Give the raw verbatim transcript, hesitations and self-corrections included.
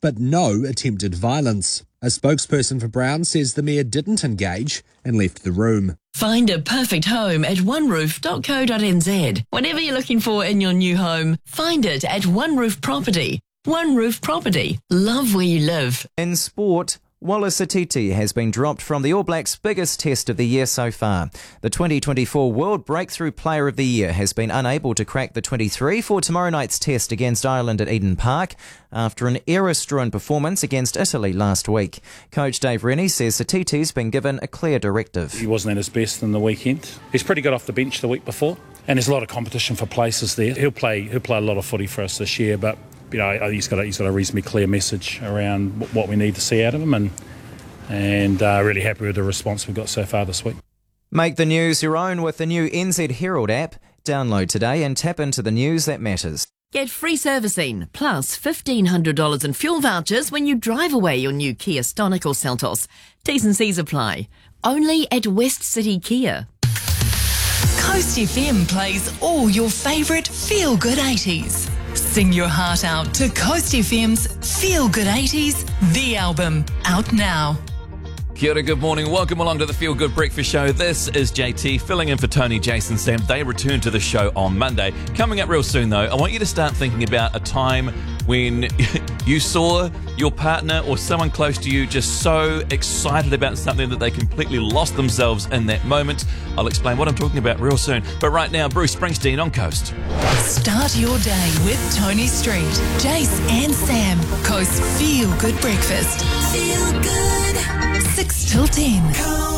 but no attempted violence. A spokesperson for Brown says the mayor didn't engage and left the room. Find a perfect home at one roof dot co dot n z. Whatever you're looking for in your new home, find it at One Roof Property. One Roof Property. Love where you live. In sport, Wallace Atiti has been dropped from the All Blacks' biggest test of the year so far. The twenty twenty-four World Breakthrough Player of the Year has been unable to crack the twenty-three for tomorrow night's test against Ireland at Eden Park after an error-strewn performance against Italy last week. Coach Dave Rennie says Atiti's been given a clear directive. He wasn't at his best in the weekend. He's pretty good off the bench the week before, and there's a lot of competition for places there. He'll play, he'll play a lot of footy for us this year, but you know, I think he's got a, he's got a reasonably clear message around what we need to see out of him, and and uh, really happy with the response we've got so far this week. Make the news your own with the new N Z Herald app. Download today and tap into the news that matters. Get free servicing plus fifteen hundred dollars in fuel vouchers when you drive away your new Kia Stonic or Seltos. T's and C's apply. Only at West City Kia. Coast F M plays all your favourite feel-good eighties. Sing your heart out to Coast F M's Feel Good eighties, the album, out now. Kia ora, good morning. Welcome along to the Feel Good Breakfast Show. This is J T filling in for Tony, Jason, Sam. They return to the show on Monday. Coming up real soon, though, I want you to start thinking about a time when you saw your partner or someone close to you just so excited about something that they completely lost themselves in that moment. I'll explain what I'm talking about real soon. But right now, Bruce Springsteen on Coast. Start your day with Tony Street, Jace and Sam. Coast Feel Good Breakfast. Feel good. six till ten.